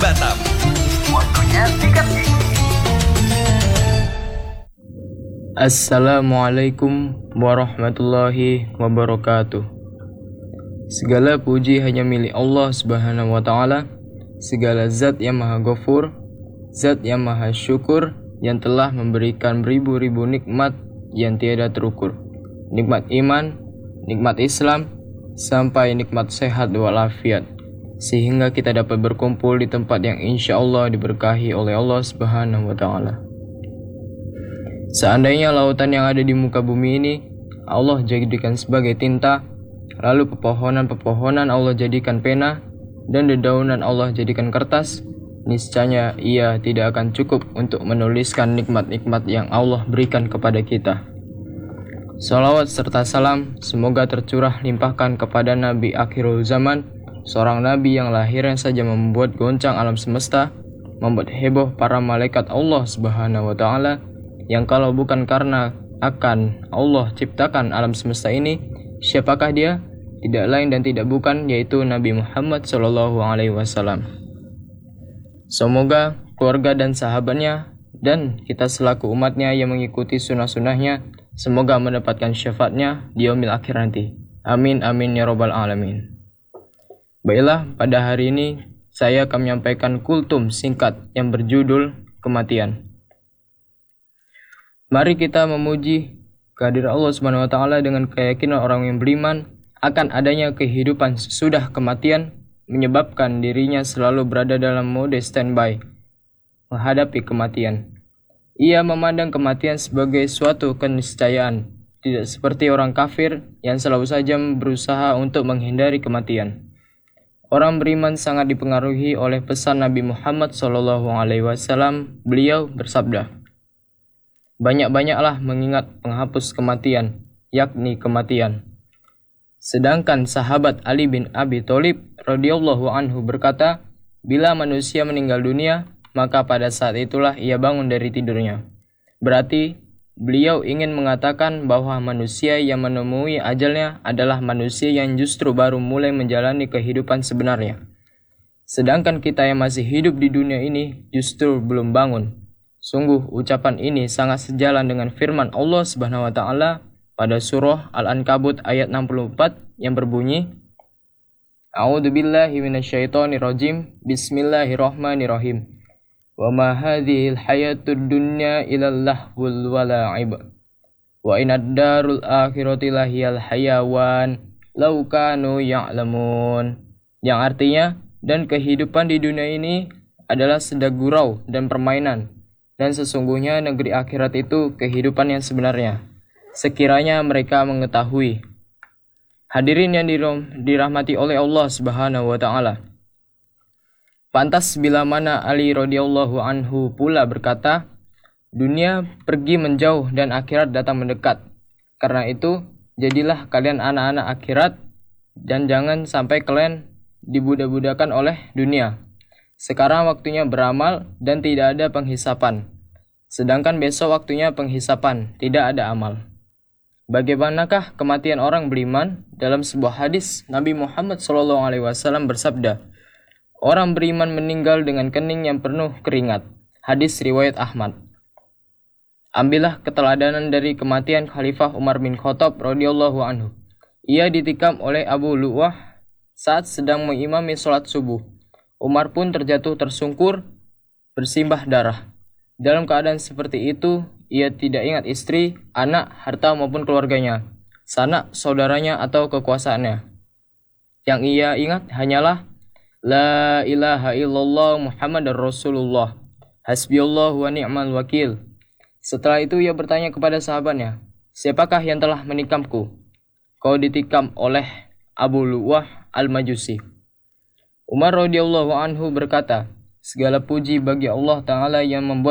Batam. Waktunya sikat gigi. Assalamualaikum warahmatullahi wabarakatuh. Segala puji hanya milik Allah Subhanahu wa ta'ala. Segala zat yang maha ghafur, zat yang maha syukur, yang telah memberikan beribu-ribu nikmat yang tiada terukur. Nikmat iman, nikmat Islam, sampai nikmat sehat walafiat, sehingga kita dapat berkumpul di tempat yang insya Allah diberkahi oleh Allah Subhanahu wa ta'ala. Seandainya lautan yang ada di muka bumi ini Allah jadikan sebagai tinta, lalu pepohonan-pepohonan Allah jadikan pena, dan dedaunan Allah jadikan kertas, niscaya ia tidak akan cukup untuk menuliskan nikmat-nikmat yang Allah berikan kepada kita. Salawat serta salam semoga tercurah limpahkan kepada Nabi akhirul zaman, seorang Nabi yang lahirnya saja membuat goncang alam semesta, membuat heboh para malaikat Allah Subhanahu wa ta'ala, yang kalau bukan karena akan Allah ciptakan alam semesta ini, siapakah dia? Tidak lain dan tidak bukan, yaitu Nabi Muhammad SAW. Semoga keluarga dan sahabatnya dan kita selaku umatnya yang mengikuti sunnah-sunnahnya semoga mendapatkan syafaatnya di yaumil akhir nanti. Amin amin ya robbal alamin. Baiklah, pada hari ini saya akan menyampaikan kultum singkat yang berjudul kematian. Mari kita memuji kehadiran Allah Subhanahu wa ta'ala dengan keyakinan orang yang beriman akan adanya kehidupan sesudah kematian, menyebabkan dirinya selalu berada dalam mode standby menghadapi kematian. Ia memandang kematian sebagai suatu keniscayaan, tidak seperti orang kafir yang selalu saja berusaha untuk menghindari kematian. Orang beriman sangat dipengaruhi oleh pesan Nabi Muhammad SAW. Beliau bersabda, banyak-banyaklah mengingat penghapus kematian, yakni kematian. Sedangkan sahabat Ali bin Abi Thalib radhiyallahu anhu berkata, bila manusia meninggal dunia, maka pada saat itulah ia bangun dari tidurnya. Berarti beliau ingin mengatakan bahwa manusia yang menemui ajalnya adalah manusia yang justru baru mulai menjalani kehidupan sebenarnya. Sedangkan kita yang masih hidup di dunia ini justru belum bangun. Sungguh ucapan ini sangat sejalan dengan firman Allah Subhanahu wa ta'ala pada surah Al-Ankabut ayat 64 yang berbunyi, A'udzubillahi minasyaitonirrajim. Bismillahirrahmanirrahim. Wa ma hadhil hayatud dunya illal lahwul wala'ib. Wa inad darul akhirati lahiyal hayawan law kanu ya'lamun. Yang artinya, dan kehidupan di dunia ini adalah sedang gurau dan permainan. Dan sesungguhnya negeri akhirat itu kehidupan yang sebenarnya, sekiranya mereka mengetahui. Hadirin yang dirahmati oleh Allah Subhanahu wa ta'ala. Pantas bila mana Ali radhiyallahu anhu pula berkata, dunia pergi menjauh dan akhirat datang mendekat. Karena itu, jadilah kalian anak-anak akhirat dan jangan sampai kalian dibudak-budakan oleh dunia. Sekarang waktunya beramal dan tidak ada penghisapan. Sedangkan besok waktunya penghisapan, tidak ada amal. Bagaimanakah kematian orang beriman? Dalam sebuah hadis, Nabi Muhammad SAW bersabda, orang beriman meninggal dengan kening yang penuh keringat. Hadis riwayat Ahmad. Ambillah keteladanan dari kematian Khalifah Umar bin Khattab radhiyallahu anhu. Ia ditikam oleh Abu Lu'wah saat sedang mengimami sholat subuh. Umar pun terjatuh tersungkur, bersimbah darah. Dalam keadaan seperti itu, ia tidak ingat istri, anak, harta maupun keluarganya, sanak saudaranya atau kekuasaannya. Yang ia ingat hanyalah La ilaha illallah Muhammadar Rasulullah, hasbiyallahu wa ni'mal wakil. Setelah itu ia bertanya kepada sahabatnya, siapakah yang telah menikamku? Kau ditikam oleh Abu Lu'wah al-Majusi. Umar radhiyallahu anhu berkata, segala puji bagi Allah Ta'ala yang membuat